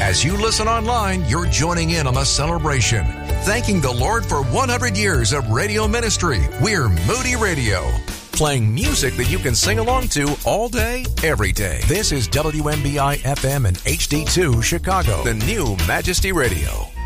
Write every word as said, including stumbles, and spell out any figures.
As you listen online, you're joining in on the celebration. Thanking the Lord for one hundred years of radio ministry. We're Moody Radio. Playing music that you can sing along to all day, every day. This is W M B I F M and H D two Chicago, the new Majesty Radio.